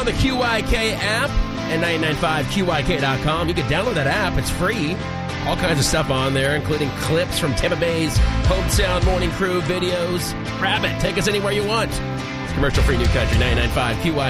on the QYK app and 995QYK.com. You can download that app. It's free. All kinds of stuff on there, including clips from Tampa Bay's Hometown Morning Crew videos. Grab it. Take us anywhere you want. It's commercial-free New Country 995 QYK.